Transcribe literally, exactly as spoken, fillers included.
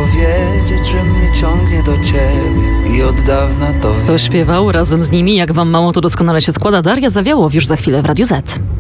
powiedzieć, że mnie ciągnie do ciebie i od dawna to wiem. To śpiewał razem z nimi Jak wam mało to doskonale się składa Daria Zawiałow już za chwilę w Radiu Z.